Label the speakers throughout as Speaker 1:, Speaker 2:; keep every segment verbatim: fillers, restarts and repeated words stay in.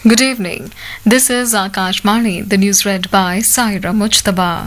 Speaker 1: Good evening. This is Akashvani, the news read by Saira Mujtaba.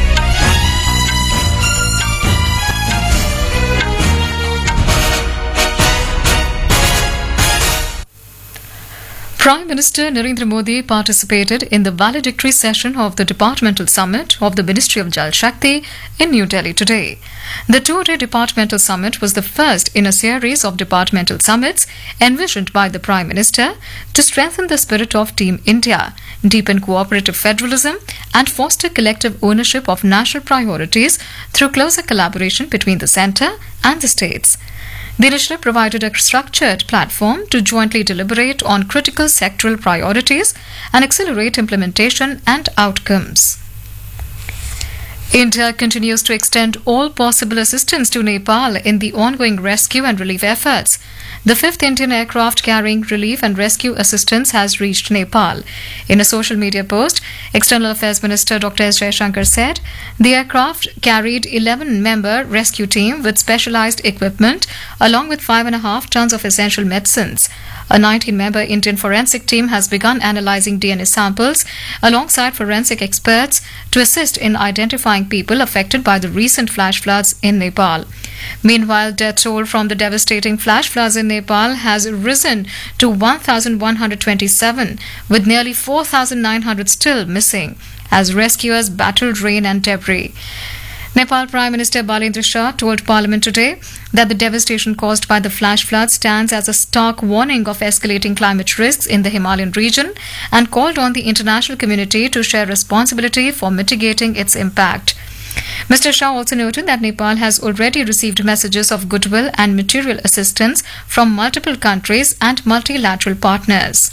Speaker 1: Prime Minister Narendra Modi participated in the valedictory session of the Departmental Summit of the Ministry of Jal Shakti in New Delhi today. The two-day Departmental Summit was the first in a series of departmental summits envisioned by the Prime Minister to strengthen the spirit of Team India, deepen cooperative federalism, and foster collective ownership of national priorities through closer collaboration between the centre and the states. The initiative provided a structured platform to jointly deliberate on critical sectoral priorities and accelerate implementation and outcomes. India continues to extend all possible assistance to Nepal in the ongoing rescue and relief efforts. The fifth Indian aircraft carrying relief and rescue assistance has reached Nepal. In a social media post, External Affairs Minister Doctor S. Jaishankar said the aircraft carried eleven-member rescue team with specialized equipment along with five and a half tons of essential medicines. A nineteen-member Indian forensic team has begun analyzing D N A samples alongside forensic experts to assist in identifying people affected by the recent flash floods in Nepal. Meanwhile, death toll from the devastating flash floods in Nepal has risen to one thousand one hundred twenty-seven, with nearly four thousand nine hundred still missing as rescuers battled rain and debris. Nepal Prime Minister Balendra Shah told Parliament today that the devastation caused by the flash flood stands as a stark warning of escalating climate risks in the Himalayan region and called on the international community to share responsibility for mitigating its impact. Mister Shah also noted that Nepal has already received messages of goodwill and material assistance from multiple countries and multilateral partners.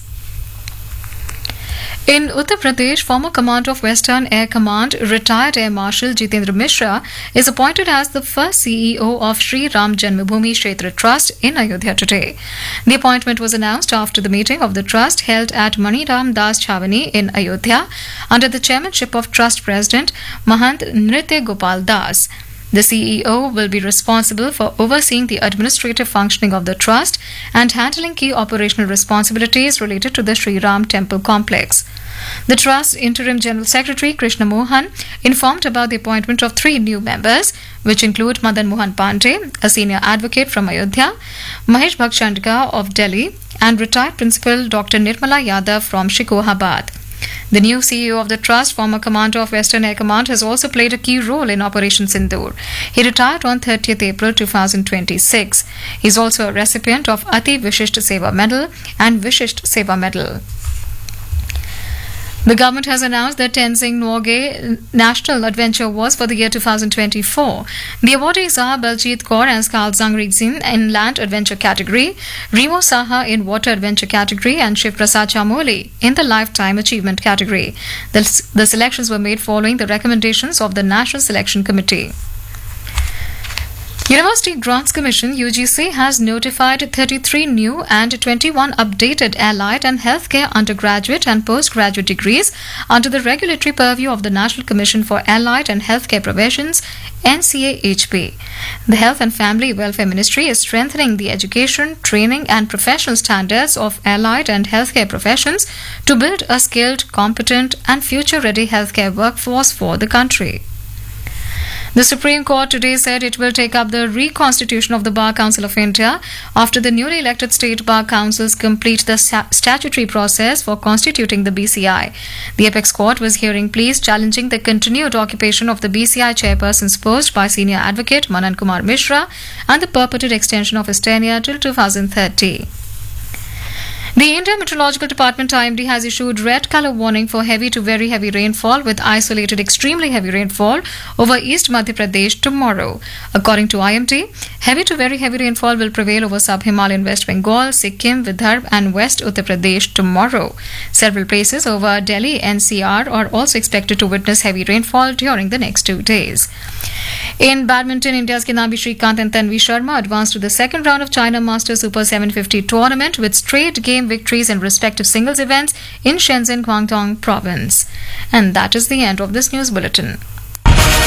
Speaker 1: In Uttar Pradesh, former commander of Western Air Command, retired Air Marshal Jitendra Mishra, is appointed as the first C E O of Sri Ram Janmabhoomi Kshetra Trust in Ayodhya today. The appointment was announced after the meeting of the trust held at Maniram Das Chavani in Ayodhya under the chairmanship of Trust President Mahant Nritya Gopal Das. The C E O will be responsible for overseeing the administrative functioning of the trust and handling key operational responsibilities related to the Sri Ram Temple complex. The Trust Interim General Secretary Krishna Mohan informed about the appointment of three new members, which include Madan Mohan Pandey, a senior advocate from Ayodhya, Mahesh Bhakshandka of Delhi, and retired Principal Doctor Nirmala Yadav from Shikohabad. The new C E O of the Trust, former commander of Western Air Command, has also played a key role in Operation Sindoor. He retired on thirtieth April twenty twenty-six. He is also a recipient of Ati Vishisht Seva Medal and Vishisht Seva Medal. The government has announced the Tenzing Norgay National Adventure Awards for the year two thousand twenty-four. The awardees are Baljit Kaur and Skal Zangrizin in Land Adventure category, Remo Saha in Water Adventure category, and Shiv Prasad Chamoli in the Lifetime Achievement category. The, the selections were made following the recommendations of the National Selection Committee. University Grants Commission U G C has notified thirty-three new and twenty-one updated allied and healthcare undergraduate and postgraduate degrees under the regulatory purview of the National Commission for Allied and Healthcare Professions N C A H P. The Health and Family Welfare Ministry is strengthening the education, training and professional standards of allied and healthcare professions to build a skilled, competent and future-ready healthcare workforce for the country. The Supreme Court today said it will take up the reconstitution of the Bar Council of India after the newly elected state bar councils complete the statutory process for constituting the B C I. The Apex Court was hearing pleas challenging the continued occupation of the B C I chairperson's post by senior advocate Manan Kumar Mishra and the purported extension of his tenure till two thousand thirty. The Indian Meteorological Department I M D has issued red colour warning for heavy to very heavy rainfall with isolated extremely heavy rainfall over East Madhya Pradesh tomorrow. According to I M D, heavy to very heavy rainfall will prevail over sub-Himalayan West Bengal, Sikkim, Vidarbha and West Uttar Pradesh tomorrow. Several places over Delhi N C R are also expected to witness heavy rainfall during the next two days. In badminton, India's Kinambi Srikanth and Tanvi Sharma advanced to the second round of China Masters Super seven fifty tournament with straight game victories in respective singles events in Shenzhen, Guangdong province. And that is the end of this news bulletin.